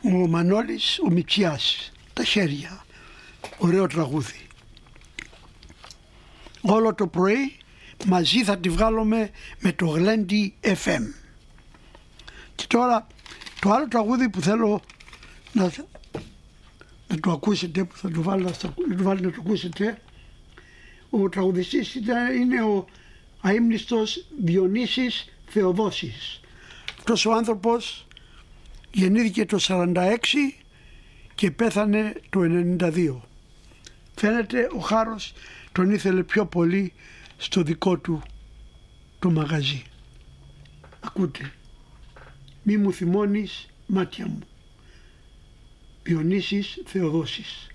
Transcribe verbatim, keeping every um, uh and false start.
Ο Μανώλης ο Μητσιάς, τα χέρια, ωραίο τραγούδι. Όλο το πρωί μαζί θα τη βγάλουμε με το Γλέντι εφ εμ. Και τώρα το άλλο τραγούδι που θέλω να, να το ακούσετε, που θα το βάλω να το, βάλω να το ακούσετε, ο τραγουδιστής είναι ο αείμνηστος Διονύσης Θεοδόσης. Αυτός ο άνθρωπος γεννήθηκε το σαράντα έξι και πέθανε το ενενήντα δύο. Φαίνεται ο Χάρος τον ήθελε πιο πολύ στο δικό του το μαγαζί. Ακούτε. Μη μου θυμώνεις μάτια μου. Διονύσης Θεοδόσης.